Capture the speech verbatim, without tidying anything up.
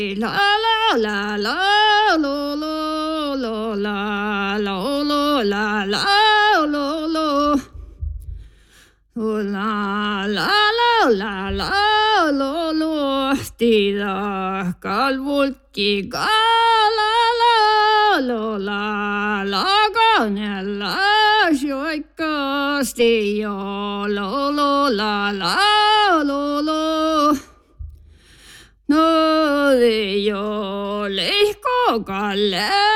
La la la la lo lo lo la lo lo la la lo lo la la la la lo lo tida kalvulki ka la la lo la la ganella joikasti jo lo lo la la lo lo no de yo lehko kalle